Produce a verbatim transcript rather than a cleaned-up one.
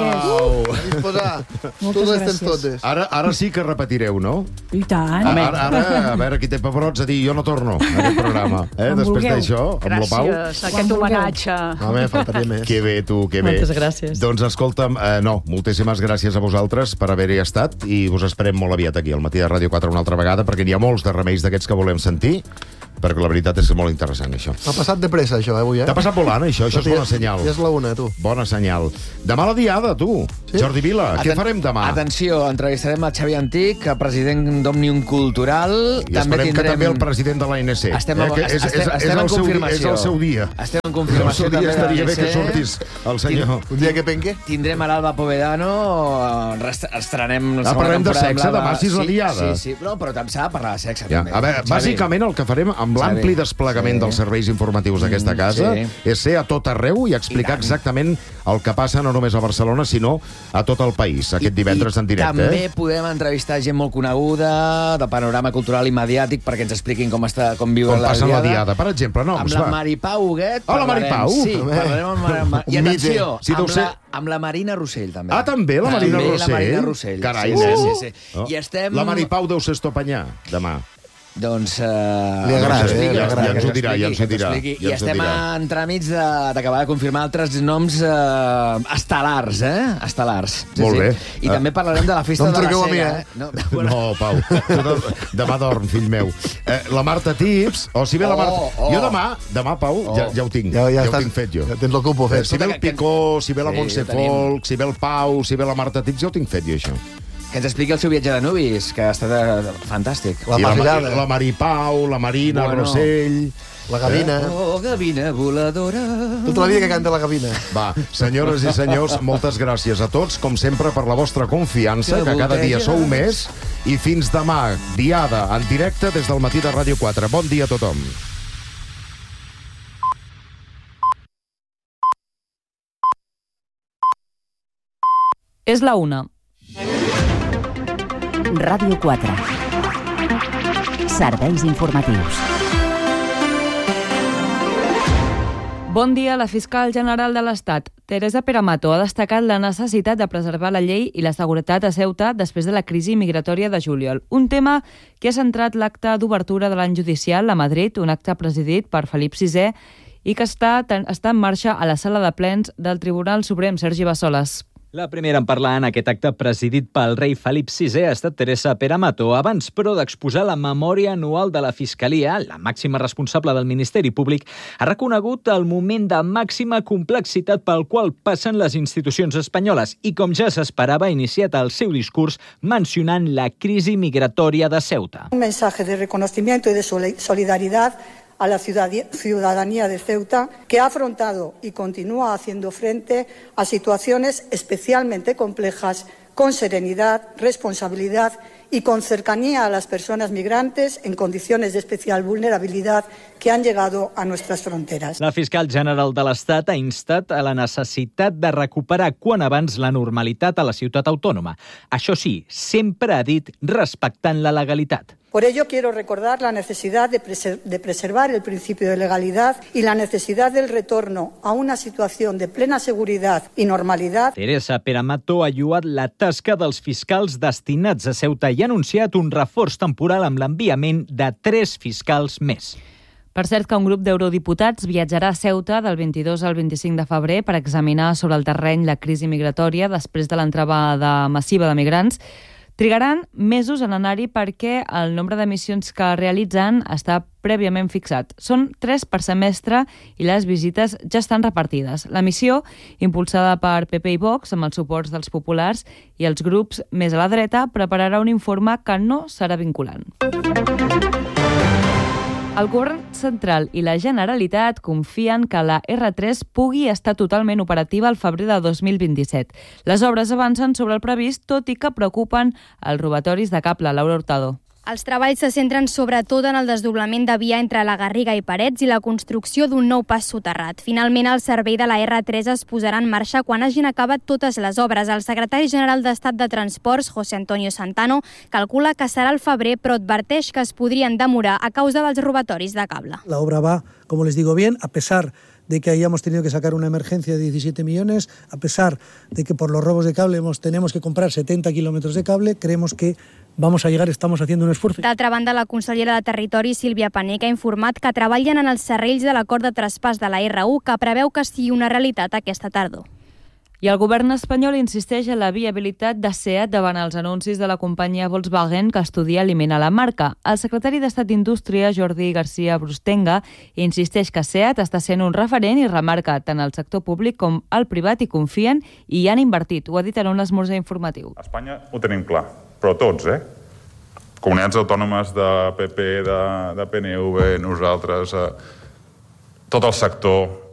Moltes gràcies. Ara, ara sí que repetireu, no? I tant. Ara, ara, a veure, qui té pebrots a dir jo no torno a aquest programa. Eh? Després d'això, amb la Pau. Gràcies, aquest homenatge. Home, faltaria més. Que bé, tu, que bé. Moltes gràcies. Doncs escolta'm, eh, no, moltíssimes gràcies a vosaltres per haver-hi estat i us esperem molt aviat aquí al Matí de Ràdio quatre una altra vegada, perquè n'hi ha molts de remeis d'aquests que volem sentir, perquè la veritat és que és molt interessant, això. T'ha passat de pressa, això, eh, avui, eh? T'ha passat volant, això, això és bona senyal. Ja és la una, tu. Bona senyal. Demà la diada, tu. Sí? Jordi Vila, Aten què farem demà? Atenció, entrevistarem el Xavi Antic, el president d'Òmnium Cultural. I també esperem tindrem... que també el president de l'A N C. Estem, eh, que és, estem, és, estem és en confirmació. És el seu dia. Estem en confirmació. El seu dia estaria bé que sortis el senyor. Un dia que penque. Tindrem a l'Alba Povedano, estrenem... Ah, parlem de sexe, demà si és la diada. Sí, sí, no, però també s'ha de parlar de sexe. Ja. A veure, bàsicament el que farem amb l'ampli desplegament sí. dels serveis informatius d'aquesta casa sí. és ser a tot arreu i explicar I exactament el que passa no només a Barcelona, sinó a tot el país, aquest I, divendres en directe. També eh? podem entrevistar gent molt coneguda, de panorama cultural i mediàtic, perquè ens expliquin com, està, com viuen com la passa diada. la diada, per exemple. No, amb la Mari Pau Huguet. Ah, la Mari Pau? Sí, parlarem amb la Mari I atenció, sí, amb, ser... la, amb la Marina Rossell, també. Ah, també, la Marina també Rossell? la Marina Rossell. Carai, sí, nen. sí, sí, sí. Oh. I estem... La Mari Pau deu ser estopanyà, demà. Doncs... Uh, li agrada, doncs eh? Ja, ja ens ho dirà, ja ens ho dirà. I estem en tràmits d'acabar de, de confirmar altres noms uh, estel·lars, eh? Estel·lars. Sí, Molt sí. bé. I uh, també parlarem de la festa no de la Sega. Sega. Eh? No, bueno. no, Pau. No, demà dorm, fill meu. Eh, la Marta Tips, o si ve la Marta... Oh, oh. Jo demà, demà, Pau, oh. ja, ja ho tinc. Ja, ja, ja estàs, ho tinc fet jo. Ja tens el cupo fet. Eh, si ve el Picó, si ve la sí, Montse Folk, si ve el Pau, si ve la Marta Tips, ja ho tinc fet jo, això. Que ens expliqui el seu viatge de nuvis, que ha estat uh, fantàstic. La I la, la Mari Pau, la Marina, bueno. el Rossell... La gavina. Eh? Oh, gavina voladora... Tota la vida que canta la gavina. Va, senyores i senyors, moltes gràcies a tots, com sempre, per la vostra confiança, que cada dia sou més, i fins demà, diada, en directe des del Matí de Ràdio quatre. Bon dia a tothom. És la una. Ràdio quatre. Serveis informatius. Bon dia. La fiscal general de l'Estat, Teresa Peramato, ha destacat la necessitat de preservar la llei i la seguretat a Ceuta després de la crisi migratòria de juliol. Un tema que ha centrat l'acte d'obertura de l'any judicial a Madrid, un acte presidit per Felip sisè i que està, està en marxa a la sala de plens del Tribunal Suprem. Sergi Bassoles. La primera en parlar en aquest acte presidit pel rei Felip sisè ha estat Teresa Peramato. Abans, però, d'exposar la memòria anual de la Fiscalia, la màxima responsable del Ministeri Públic ha reconegut el moment de màxima complexitat pel qual passen les institucions espanyoles i, com ja s'esperava, ha iniciat el seu discurs mencionant la crisi migratòria de Ceuta. Un mensaje de reconocimiento y de solidaridad a la ciudadanía de Ceuta, que ha afrontado y continúa haciendo frente a situaciones especialmente complejas con serenidad, responsabilidad y con cercanía a las personas migrantes en condiciones de especial vulnerabilidad que han llegado a nuestras fronteras. La fiscal general de l'Estat ha instat a la necessitat de recuperar quan abans la normalitat a la ciutat autònoma. Això sí, sempre ha dit respectant la legalitat. Por ello, quiero recordar la necesidad de, preser- de preservar el principio de legalidad y la necesidad del retorno a una situación de plena seguridad y normalidad. Teresa Peramato ha lloat la tasca dels fiscals destinats a Ceuta i ha anunciat un reforç temporal amb l'enviament de tres fiscals més. Per cert, que un grup d'eurodiputats viatjarà a Ceuta del vint-i-dos al vint-i-cinc de febrer per examinar sobre el terreny la crisi migratòria després de l'entrada massiva de migrants. Trigaran mesos en anar-hi perquè el nombre de missions que realitzen està prèviament fixat. Són tres per semestre i les visites ja estan repartides. La missió, impulsada per P P i Vox, amb els suports dels populars i els grups més a la dreta, prepararà un informe que no serà vinculant. El govern central i la Generalitat confien que la erre tres pugui estar totalment operativa al febrer de dos mil vint-i-set. Les obres avancen sobre el previst, tot i que preocupen els robatoris de cable. Laura Hurtado. Els treballs se centren sobretot en el desdoblament de via entre la Garriga i Parets i la construcció d'un nou pas soterrat. Finalment, el servei de la erre tres es posarà en marxa quan hagin acabat totes les obres. El secretari general d'Estat de Transports, José Antonio Santano, calcula que serà al febrer, però adverteix que es podrien demorar a causa dels robatoris de cable. La obra va, como les digo bien, a pesar de que hayamos tenido que sacar una emergencia de diecisiete millones, a pesar de que por los robos de cable hemos, tenemos que comprar setenta kilómetros de cable, creemos que vamos a llegar, estamos haciendo un esfuerzo. D'altra banda, la consellera de Territori, Sílvia Paneque, ha informat que treballen en els serrells de l'acord de traspàs de la erra u, que preveu que sigui una realitat aquesta tardor. I el govern espanyol insisteix en la viabilitat de SEAT davant els anuncis de la companyia Volkswagen que estudia eliminar la marca. El secretari d'Estat d'Indústria, Jordi García Brustenga, insisteix que SEAT està sent un referent i remarca tant el sector públic com el privat hi confien i hi han invertit. Ho ha dit en un esmorzar informatiu. A Espanya ho tenim clar, però tots, eh? Comunitats autònomes de P P, de, de P N V, nosaltres, eh, tot el sector,